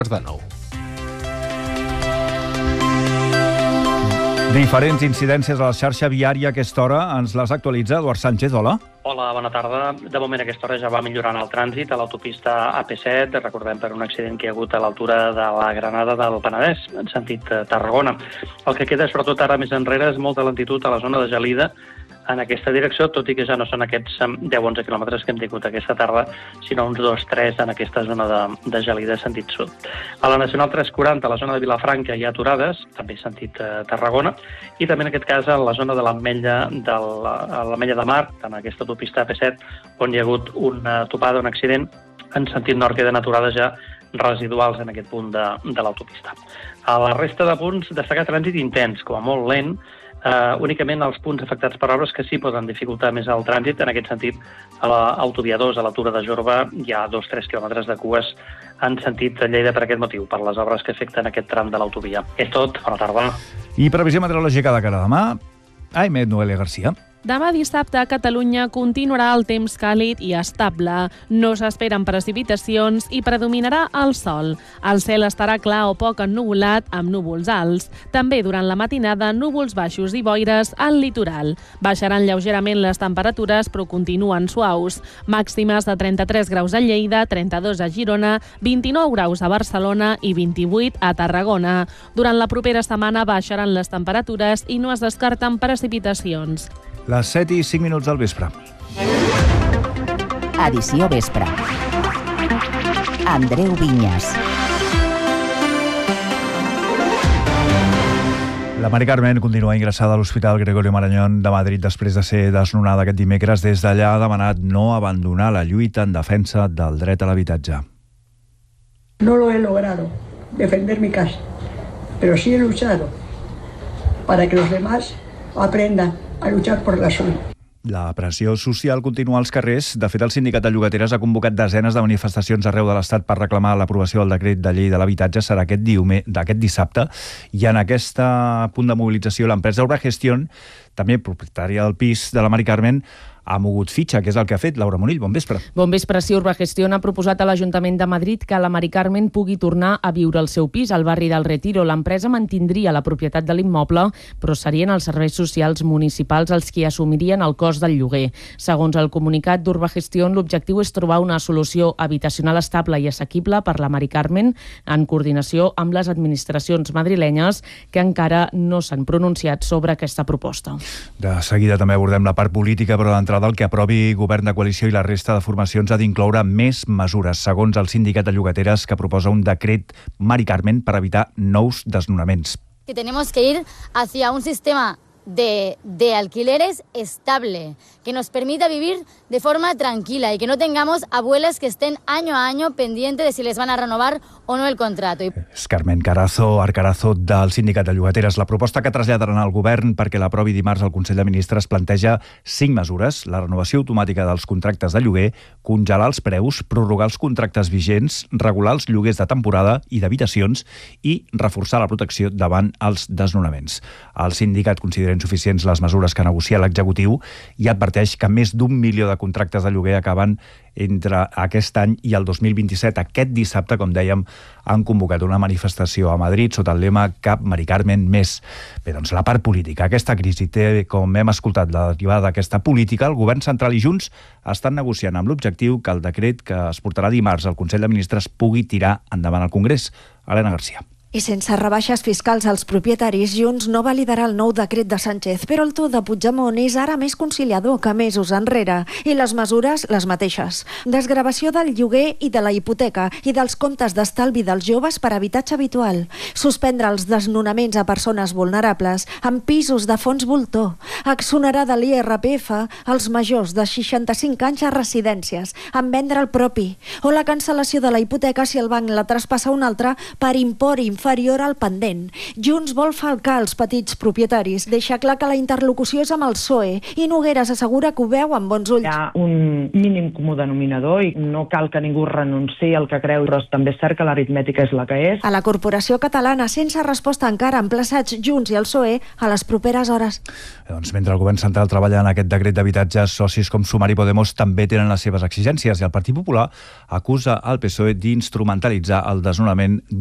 de 9. Diferents incidències a la xarxa viària a aquesta hora. Ens les actualitza Eduard Sánchez. Hola. Hola, bona tarda. De moment a aquesta hora ja va millorant el trànsit a l'autopista AP7. Recordem per un accident que hi ha hagut a l'altura de la Granada del Penedès, en sentit Tarragona. El que queda, sobretot ara més enrere, és molta lentitud a la zona de Gelida en aquesta direcció, tot i que ja no són aquests 10-11 quilòmetres que hem tingut aquesta tarda, sinó uns 2-3 en aquesta zona de Gelida, sentit sud. A la Nacional 340, a la zona de Vilafranca, hi ha aturades, també sentit Tarragona, i també en aquest cas a la zona de l'Ametlla de Mar, en aquesta autopista AP7, on hi ha hagut una topada, un accident, en sentit nord queden aturades ja residuals en aquest punt de l'autopista. A la resta de punts, destacar trànsit intens, com a molt lent, únicament els punts afectats per obres que sí poden dificultar més el trànsit. En aquest sentit, a l'autovia 2, a l'altura de Jorba, hi ha 2-3 quilòmetres de cues en sentit Lleida per aquest motiu, per les obres que afecten aquest tram de l'autovia. És tot, bona tarda. I previsió meteorològica de cara a demà, Aimet Noelia Garcia. Demà dissabte a Catalunya continuarà el temps càlid i estable. No s'esperen precipitacions i predominarà el sol. El cel estarà clar o poc ennuvolat amb núvols alts. També durant la matinada núvols baixos i boires al litoral. Baixaran lleugerament les temperatures però continuen suaus. Màximes de 33 graus a Lleida, 32 a Girona, 29 graus a Barcelona i 28 a Tarragona. Durant la propera setmana baixaran les temperatures i no es descarten precipitacions. Les 7:05 del vespre. Edició vespre. Andreu Vinyes. La Mari Carmen continua ingressada a l'Hospital Gregorio Marañón de Madrid després de ser desnonada aquest dimecres. Des d'allà ha demanat no abandonar la lluita en defensa del dret a l'habitatge. No lo he logrado, defender mi casa, pero sí he luchado para que los demás aprendan a luchar por la suya. La pressió social continua als carrers. De fet, el sindicat de llogateres ha convocat desenes de manifestacions arreu de l'Estat per reclamar l'aprovació del decret de llei de l'habitatge. Serà aquest dissabte. I en aquest punt de mobilització, l'empresa Urbagestión, també propietària del pis de la Mari Carmen, ha mogut fitxa, que és el que ha fet. Laura Monill, bon vespre. Bon vespre. Sí, Urbagestión ha proposat a l'Ajuntament de Madrid que la Mari Carmen pugui tornar a viure al seu pis al barri del Retiro. L'empresa mantindria la propietat de l'immoble, però serien els serveis socials municipals els qui assumirien el cost del lloguer. Segons el comunicat d'Urbagestión, l'objectiu és trobar una solució habitacional estable i assequible per la Mari Carmen en coordinació amb les administracions madrilenyes que encara no s'han pronunciat sobre aquesta proposta. De seguida també abordem la part política, però d'entrada el que aprovi Govern de Coalició i la resta de formacions ha d'incloure més mesures, segons el sindicat de llogateres, que proposa un decret Mari Carmen per evitar nous desnonaments. Que tenemos que ir hacia un sistema de alquileres estable, que nos permita vivir de forma tranquila y que no tengamos abuelas que estén año a año pendientes de si les van a renovar o no el contrato. És Carmen Arcarazo del sindicat de llogateres. La proposta que traslladaran al govern perquè l'aprovi dimarts al Consell de Ministres planteja 5 mesures: la renovació automàtica dels contractes de lloguer, congelar els preus, prorrogar els contractes vigents, regular els lloguers de temporada i d'habitacions i reforçar la protecció davant els desnonaments. El sindicat considera insuficients les mesures que negocia l'executiu i adverteix que més d'1 milió de contractes de lloguer acaben entre aquest any i el 2027. Aquest dissabte, com dèiem, han convocat una manifestació a Madrid sota el lema Cap Mari Carmen més. Bé, doncs la part política. Aquesta crisi té, com hem escoltat, la derivada d'aquesta política. El govern central i Junts estan negociant amb l'objectiu que el decret que es portarà dimarts al Consell de Ministres pugui tirar endavant al Congrés. Helena Garcia. I sense rebaixes fiscals als propietaris, Junts no validarà el nou decret de Sánchez, però el to de Puigdemont és ara més conciliador que mesos enrere, i les mesures les mateixes. Desgravació del lloguer i de la hipoteca i dels comptes d'estalvi dels joves per habitatge habitual. Suspendre els desnonaments a persones vulnerables amb pisos de fons voltor. Exonerar de l'IRPF als majors de 65 anys a residències, amb vendre el propi. O la cancel·lació de la hipoteca si el banc la traspassa a un altre per import inferior inferior al pendent. Junts vol falcar els petits propietaris. Deixa clar que la interlocució és amb el PSOE i Nogueras assegura que ho veu amb bons ulls. Hi ha un mínim comú denominador i no cal que ningú renunciï al que creu, però també és cert que l'aritmètica és la que és. A la corporació catalana, sense resposta encara, emplaçats Junts i el PSOE a les properes hores. Doncs mentre el govern central treballa en aquest decret d'habitatges, socis com Sumar i Podemos també tenen les seves exigències i el Partit Popular acusa el PSOE d'instrumentalitzar el desnonament